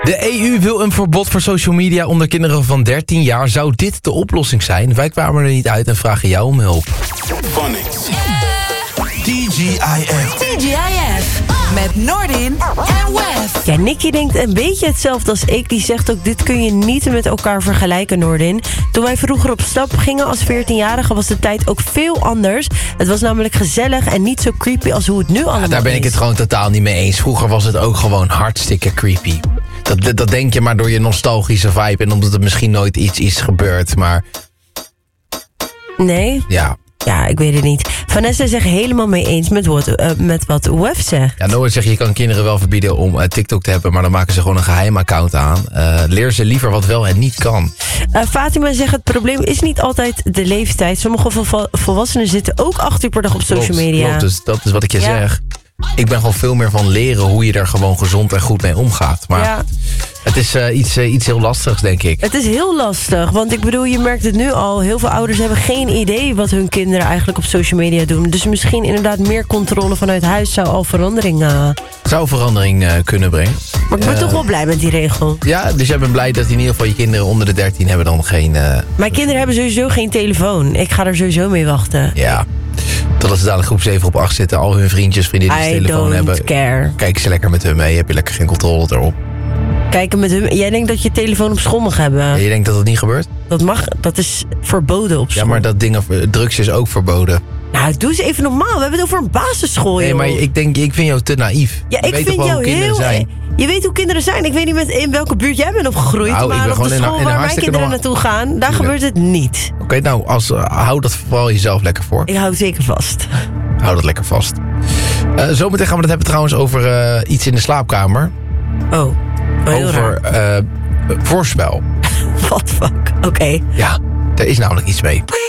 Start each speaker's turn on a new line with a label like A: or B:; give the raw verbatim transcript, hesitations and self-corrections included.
A: De E U wil een verbod voor social media onder kinderen van dertien jaar. Zou dit de oplossing zijn? Wij kwamen er niet uit en vragen jou om hulp.
B: T G I F.
C: T G I F. Met Nordin en Wef.
D: Ja, Nicky denkt een beetje hetzelfde als ik. Die zegt ook, dit kun je niet met elkaar vergelijken, Nordin. Toen wij vroeger op stap gingen als veertienjarigen was de tijd ook veel anders. Het was namelijk gezellig en niet zo creepy als hoe het nu allemaal is.
A: Ja, daar ben ik het gewoon totaal niet mee eens. Vroeger was het ook gewoon hartstikke creepy. Dat, dat denk je maar door je nostalgische vibe en omdat er misschien nooit iets is gebeurd, maar...
D: Nee?
A: Ja.
D: Ja, ik weet het niet. Vanessa zegt helemaal mee eens met wat, uh, met wat Wef zegt.
A: Ja, Noord zegt, je kan kinderen wel verbieden om uh, TikTok te hebben, maar dan maken ze gewoon een geheim account aan. Uh, leer ze liever wat wel en niet kan.
D: Uh, Fatima zegt, het probleem is niet altijd de leeftijd. Sommige vol- volwassenen zitten ook acht uur per dag op social
A: Klopt,
D: media.
A: Klopt, dus dat is wat ik je
D: Ja.
A: zeg. Ik ben gewoon veel meer van leren hoe je er gewoon gezond en goed mee omgaat. Maar
D: Ja.
A: het is uh, iets, uh, iets heel lastigs, denk ik.
D: Het is heel lastig, want ik bedoel, je merkt het nu al. Heel veel ouders hebben geen idee wat hun kinderen eigenlijk op social media doen. Dus misschien inderdaad meer controle vanuit huis zou al verandering... Uh...
A: Zou verandering uh, kunnen brengen.
D: Maar ik ben
A: Uh,
D: toch wel blij met die regel.
A: Ja, dus jij bent blij dat in ieder geval je kinderen onder de dertien hebben dan geen... Uh,
D: Mijn kinderen hebben sowieso geen telefoon. Ik ga er sowieso mee wachten.
A: ja, totdat ze dadelijk groep zeven op acht zitten. Al hun vriendjes, vriendinnen die
D: I
A: een telefoon
D: don't
A: hebben.
D: care.
A: Kijk ze lekker met hun mee. Heb je lekker geen controle erop.
D: Kijken met hun. Jij denkt dat je telefoon op school mag hebben.
A: En je denkt dat dat niet gebeurt?
D: Dat mag, dat is verboden op school.
A: Ja, maar dat ding, drugs is ook verboden.
D: Nou, doe eens even normaal. We hebben het over een basisschool, joh.
A: Nee, maar ik denk, ik vind jou te naïef.
D: Ja,
A: Je
D: ik
A: weet
D: vind
A: toch wel
D: jou
A: hoe kinderen
D: heel...
A: zijn.
D: Je weet hoe kinderen zijn. Ik weet niet met, in welke buurt jij bent opgegroeid.
A: Nou, ik
D: maar
A: ben
D: op
A: gewoon
D: de
A: in een-
D: school
A: in een
D: waar mijn
A: hartstikke
D: kinderen
A: normaal-
D: naartoe gaan, daar
A: Tuurlijk.
D: gebeurt het niet.
A: Oké, nou, als, uh, hou dat vooral jezelf lekker voor.
D: Ik hou het zeker vast.
A: Hou dat lekker vast. Uh, zometeen gaan we het hebben trouwens over uh, iets in de slaapkamer.
D: Oh, oh heel
A: over
D: raar.
A: uh, voorspel.
D: What fuck? Oké.
A: Ja, er is namelijk iets mee.